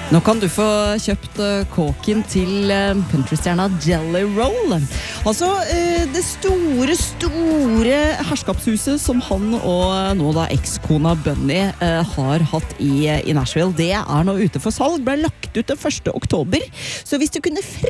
Nå kan du få kjøpt kåken til countrystjerna Jelly Roll. Altså det store herskapshuset som han og nå da ekskona Bunny har hatt i Nashville, det er nå ute for salg. Ble lagt ut den 1. oktober. Så hvis du kunne